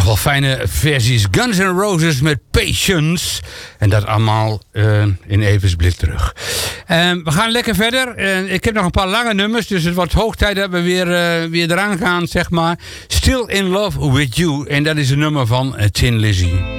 wel fijne versies. Guns N' Roses met Patience. En dat allemaal in Eversblik terug. We gaan lekker verder. Ik heb nog een paar lange nummers. Dus het wordt hoog tijd dat we weer eraan gaan, zeg maar. Still in Love With You. En dat is een nummer van Tin Lizzy.